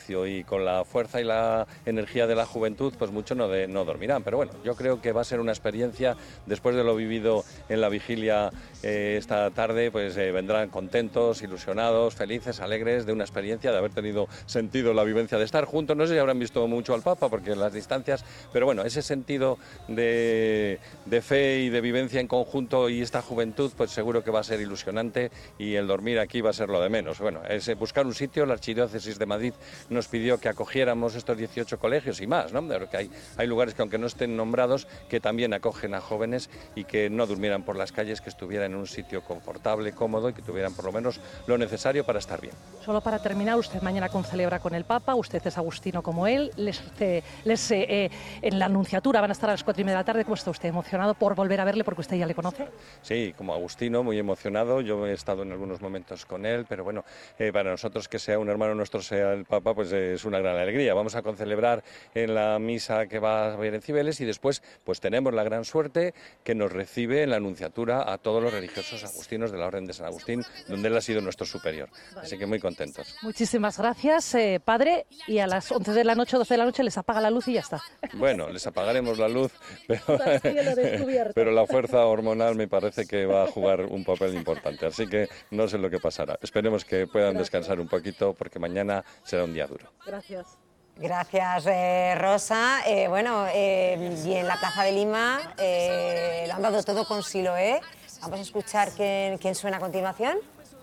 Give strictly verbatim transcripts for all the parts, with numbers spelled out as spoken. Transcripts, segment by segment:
ocio y con la fuerza y la energía de la juventud, pues mucho no, de, no dormirán. Pero bueno, yo creo que va a ser una experiencia, después de lo vivido en la vigilia eh, esta tarde, pues eh, vendrán contentos, ilusionados, felices, alegres de una experiencia, de haber tenido sentido la vivencia de estar juntos. No sé si habrán visto mucho al Papa, porque las distancias, pero bueno, ese sentido de, de fe y de vivencia en conjunto y esta juventud, pues seguro que va a ser ilusionante, y el dormir aquí va a ser lo de menos. Bueno, es buscar un sitio. La Archidiócesis de Madrid nos pidió que acogiéramos estos dieciocho colegios y más, ¿no? Que hay, hay lugares que, aunque no estén nombrados, que también acogen a jóvenes y que no durmieran por las calles, que estuvieran en un sitio confortable, cómodo, y que tuvieran por lo menos lo necesario para estar bien. Solo para terminar, usted mañana concelebra con el Papa, usted es agustino como él, les, eh, les, eh, eh, en la Anunciatura van a estar a las cuatro y media de la tarde. ¿Cómo está usted? ¿Emocionado por volver a verle, porque usted ya le conoce? Sí, como agustino, muy emocionado. Yo he estado en algunos momentos con él, pero bueno, eh, para nosotros que sea un hermano nuestro, sea el Papa, pues eh, es una gran alegría. Vamos a concelebrar en la misa que va a haber en Cibeles, y después pues tenemos la gran suerte que nos recibe en la Anunciatura a todos los religiosos agustinos de la Orden de San Agustín, donde él ha sido nuestro superior. Así que muy contentos. Muchísimas gracias, eh, padre, y a las once de la noche, doce de la noche les apaga la luz y ya está. Bueno, les apagaremos la luz, pero, pero la fuerza hormonal me parece que va a jugar un papel importante, así que no sé lo que pasará. Esperemos que puedan descansar un poquito, porque mañana será un día duro. Gracias. Gracias, eh, Rosa. Eh, bueno, eh, y en la Plaza de Lima eh, lo han dado todo con Siloé. Vamos a escuchar quién, quién suena a continuación.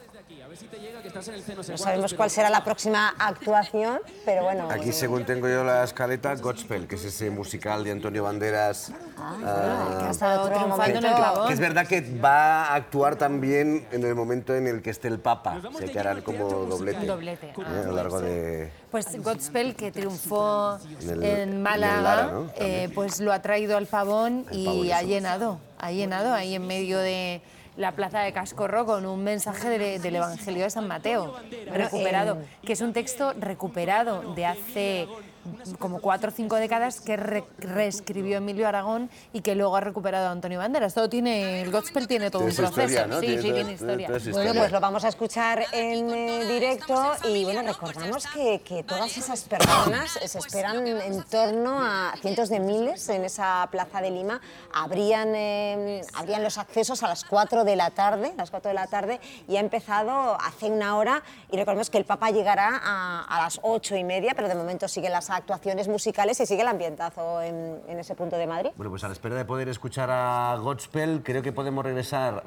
No sabemos cuál será la próxima actuación, pero bueno... Aquí, según tengo yo la escaleta, Godspell, que es ese musical de Antonio Banderas. Ah, uh, que ha estado triunfando en el clavón. Que es verdad que va a actuar también en el momento en el que esté el Papa. Se que harán como doblete, doblete. ¿eh? Ah, a lo largo de... Pues Godspell, que triunfó en, el, en Málaga, en Lara, ¿no? eh, pues lo ha traído al Pavón el y Pavón, ha eso. llenado, ha llenado ahí en medio de la plaza de Cascorro con un mensaje de, del Evangelio de San Mateo, recuperado, que es un texto recuperado de hace como cuatro o cinco décadas, que re reescribió Emilio Aragón y que luego ha recuperado Antonio Banderas. Todo tiene, el Godspell tiene todo tiene un proceso. Historia, ¿no? Sí, tiene sí, todo, tiene historia. Todo, todo Bueno, pues lo vamos a escuchar en eh, directo, y bueno, recordamos que, que todas esas personas se esperan en torno a cientos de miles en esa Plaza de Lima. Habrían, eh, habrían los accesos a las cuatro de la tarde, a las cuatro de la tarde, y ha empezado hace una hora, y recordemos que el Papa llegará a, a las ocho y media, pero de momento siguen las actuaciones musicales y sigue el ambientazo en, en ese punto de Madrid. Bueno, pues a la espera de poder escuchar a Godspell, creo que podemos regresar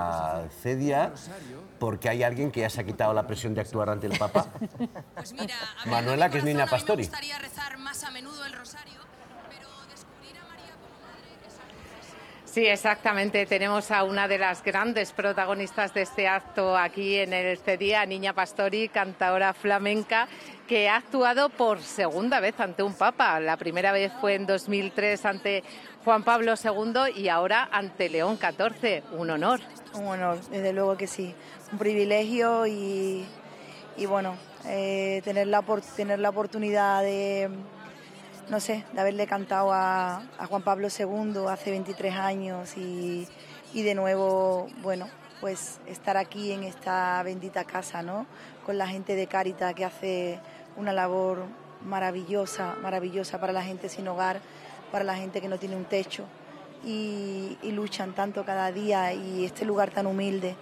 a Cedia, porque hay alguien que ya se ha quitado la presión de actuar ante el Papa. Pues mira, a Manuela, que es Nina Pastori. Me gustaría rezar más a menudo el rosario, pero descubrir a María como madre es algo. Sí, exactamente. Tenemos a una de las grandes protagonistas de este acto aquí en este día, Nina Pastori, cantadora flamenca, que ha actuado por segunda vez ante un papa. La primera vez fue en dos mil tres ante Juan Pablo segundo y ahora ante León catorce. Un honor. Un honor, desde luego que sí. Un privilegio y, y bueno, eh, tener, la, tener la oportunidad de... no sé, de haberle cantado a, a Juan Pablo segundo hace veintitrés años y, y de nuevo, bueno, pues estar aquí en esta bendita casa, ¿no? Con la gente de Cáritas, que hace una labor maravillosa, maravillosa para la gente sin hogar, para la gente que no tiene un techo, y, y luchan tanto cada día, y este lugar tan humilde.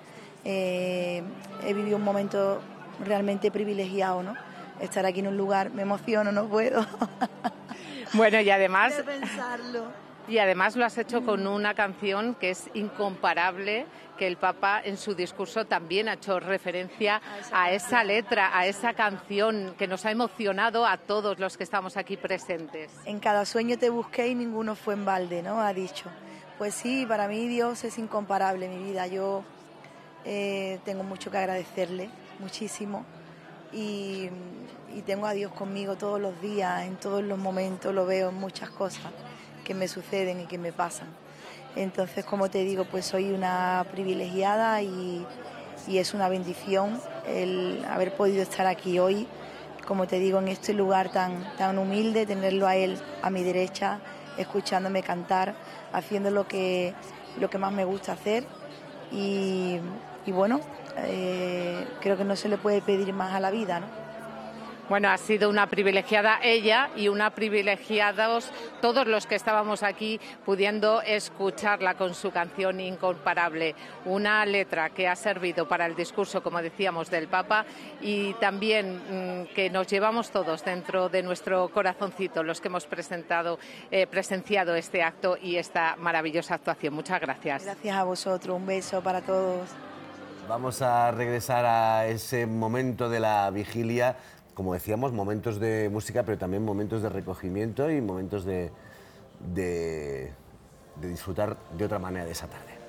Eh, he vivido un momento realmente privilegiado, ¿no? Estar aquí en un lugar, me emociono, no puedo. Bueno, y además, de pensarlo. y además lo has hecho con una canción que es incomparable, que el Papa en su discurso también ha hecho referencia a esa letra, a esa canción que nos ha emocionado a todos los que estamos aquí presentes. En cada sueño te busqué y ninguno fue en balde, ¿no? Ha dicho. Pues sí, para mí Dios es incomparable en mi vida. Yo eh, tengo mucho que agradecerle, muchísimo. Y, y tengo a Dios conmigo todos los días, en todos los momentos, lo veo en muchas cosas que me suceden y que me pasan. Entonces, como te digo, pues soy una privilegiada y, y es una bendición el haber podido estar aquí hoy, como te digo, en este lugar tan, tan humilde, tenerlo a él a mi derecha, escuchándome cantar, haciendo lo que, lo que más me gusta hacer y, y bueno, eh, creo que no se le puede pedir más a la vida, ¿no? Bueno, ha sido una privilegiada ella y una privilegiados todos los que estábamos aquí pudiendo escucharla con su canción Incomparable. Una letra que ha servido para el discurso, como decíamos, del Papa y también mmm, que nos llevamos todos dentro de nuestro corazoncito, los que hemos presentado, eh, presenciado este acto y esta maravillosa actuación. Muchas gracias. Gracias a vosotros, un beso para todos. Vamos a regresar a ese momento de la vigilia, como decíamos, momentos de música, pero también momentos de recogimiento y momentos de, de, de disfrutar de otra manera de esa tarde.